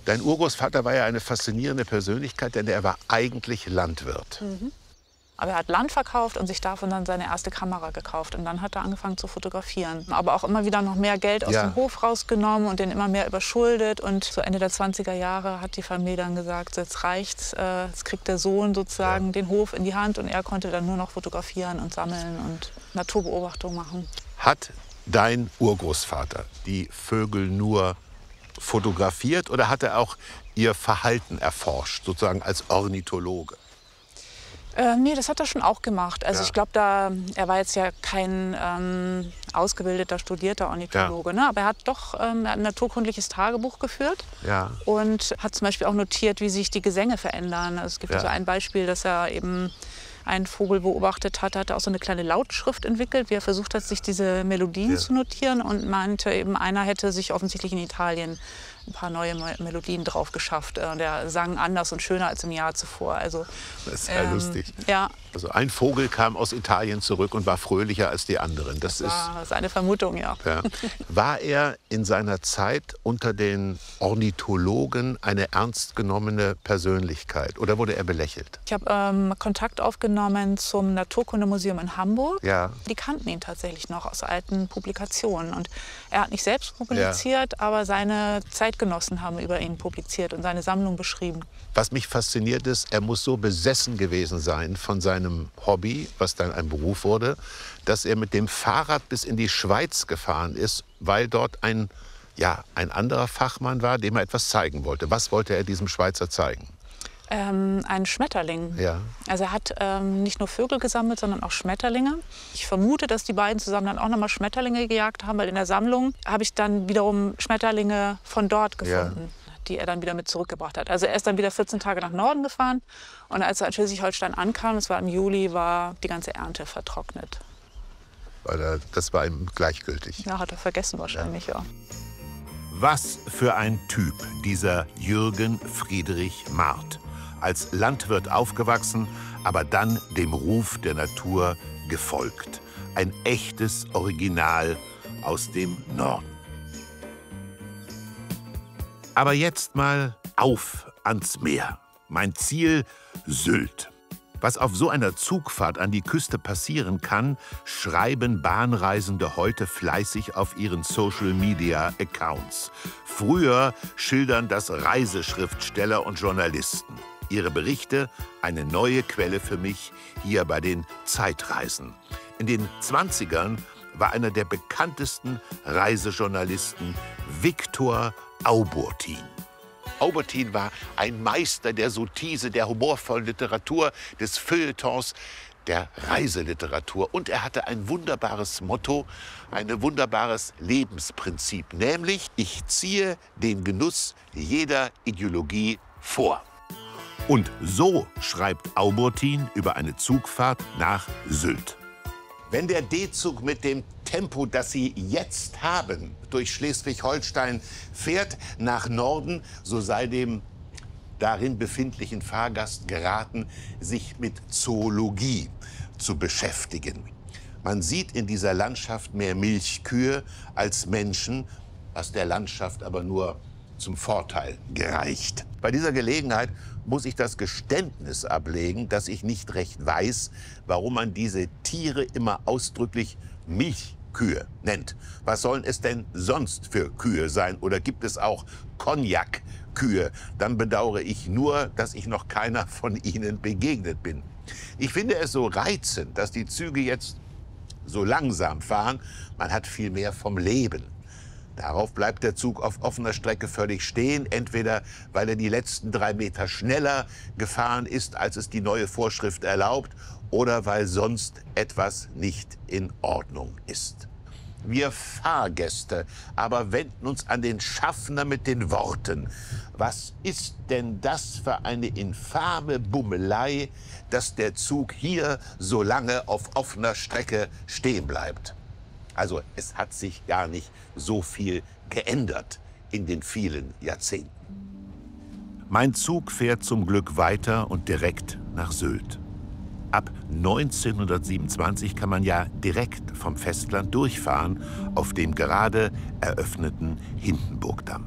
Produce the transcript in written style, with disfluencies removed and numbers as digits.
Dein Urgroßvater war ja eine faszinierende Persönlichkeit, denn er war eigentlich Landwirt. Aber er hat Land verkauft und sich davon dann seine erste Kamera gekauft. Und dann hat er angefangen zu fotografieren. Aber auch immer wieder noch mehr Geld aus dem Hof rausgenommen und den immer mehr überschuldet. Und so Ende der 20er Jahre hat die Familie dann gesagt, jetzt reicht's. Jetzt kriegt der Sohn sozusagen den Hof in die Hand. Und er konnte dann nur noch fotografieren und sammeln und Naturbeobachtung machen. Hat dein Urgroßvater die Vögel nur fotografiert oder hat er auch ihr Verhalten erforscht, sozusagen als Ornithologe? Nee, das hat er schon auch gemacht. Also ich glaube, er war jetzt ja kein ausgebildeter, studierter Ornithologe, ne? Aber er hat doch ein naturkundliches Tagebuch geführt und hat zum Beispiel auch notiert, wie sich die Gesänge verändern. Also es gibt so ein Beispiel, dass er eben einen Vogel beobachtet hat, hat er auch so eine kleine Lautschrift entwickelt, wie er versucht hat, sich diese Melodien zu notieren und meinte eben, einer hätte sich offensichtlich in Italien ein paar neue Melodien drauf geschafft. Der sang anders und schöner als im Jahr zuvor. Also, das ist ja lustig. Ja. Also ein Vogel kam aus Italien zurück und war fröhlicher als die anderen. Das ist eine Vermutung, ja. War er in seiner Zeit unter den Ornithologen eine ernst genommene Persönlichkeit oder wurde er belächelt? Ich habe Kontakt aufgenommen zum Naturkundemuseum in Hamburg. Ja. Die kannten ihn tatsächlich noch aus alten Publikationen. Und er hat nicht selbst publiziert, aber seine Zeitgenossen haben über ihn publiziert und seine Sammlung beschrieben. Was mich fasziniert ist, er muss so besessen gewesen sein von seinem Hobby, was dann ein Beruf wurde, dass er mit dem Fahrrad bis in die Schweiz gefahren ist, weil dort ein anderer Fachmann war, dem er etwas zeigen wollte. Was wollte er diesem Schweizer zeigen? Ein Schmetterling. Ja. Also er hat nicht nur Vögel gesammelt, sondern auch Schmetterlinge. Ich vermute, dass die beiden zusammen dann auch noch mal Schmetterlinge gejagt haben, weil in der Sammlung habe ich dann wiederum Schmetterlinge von dort gefunden, die er dann wieder mit zurückgebracht hat. Also er ist dann wieder 14 Tage nach Norden gefahren und als er in Schleswig-Holstein ankam, das war im Juli, war die ganze Ernte vertrocknet. Das war ihm gleichgültig. Ja, hat er vergessen wahrscheinlich, ja. Was für ein Typ, dieser Jürgen Friedrich Marth. Als Landwirt aufgewachsen, aber dann dem Ruf der Natur gefolgt. Ein echtes Original aus dem Norden. Aber jetzt mal auf ans Meer. Mein Ziel, Sylt. Was auf so einer Zugfahrt an die Küste passieren kann, schreiben Bahnreisende heute fleißig auf ihren Social-Media-Accounts. Früher schildern das Reiseschriftsteller und Journalisten. Ihre Berichte, eine neue Quelle für mich, hier bei den Zeitreisen. In den 20ern war einer der bekanntesten Reisejournalisten Viktor Auburtin. Auburtin war ein Meister der Sottise, der humorvollen Literatur, des Feuilletons, der Reiseliteratur. Und er hatte ein wunderbares Motto, ein wunderbares Lebensprinzip, nämlich: Ich ziehe den Genuss jeder Ideologie vor. Und so schreibt Auburtin über eine Zugfahrt nach Sylt. Wenn der D-Zug mit dem Tempo, das Sie jetzt haben, durch Schleswig-Holstein fährt nach Norden, so sei dem darin befindlichen Fahrgast geraten, sich mit Zoologie zu beschäftigen. Man sieht in dieser Landschaft mehr Milchkühe als Menschen, was der Landschaft aber nur zum Vorteil gereicht. Bei dieser Gelegenheit muss ich das Geständnis ablegen, dass ich nicht recht weiß, warum man diese Tiere immer ausdrücklich Milchkühe nennt. Was sollen es denn sonst für Kühe sein? Oder gibt es auch Cognac-Kühe? Dann bedauere ich nur, dass ich noch keiner von ihnen begegnet bin. Ich finde es so reizend, dass die Züge jetzt so langsam fahren. Man hat viel mehr vom Leben. Darauf bleibt der Zug auf offener Strecke völlig stehen, entweder weil er die letzten 3 Meter schneller gefahren ist, als es die neue Vorschrift erlaubt, oder weil sonst etwas nicht in Ordnung ist. Wir Fahrgäste aber wenden uns an den Schaffner mit den Worten: Was ist denn das für eine infame Bummelei, dass der Zug hier so lange auf offener Strecke stehen bleibt? Also es hat sich gar nicht so viel geändert in den vielen Jahrzehnten. Mein Zug fährt zum Glück weiter und direkt nach Sylt. Ab 1927 kann man ja direkt vom Festland durchfahren auf dem gerade eröffneten Hindenburgdamm.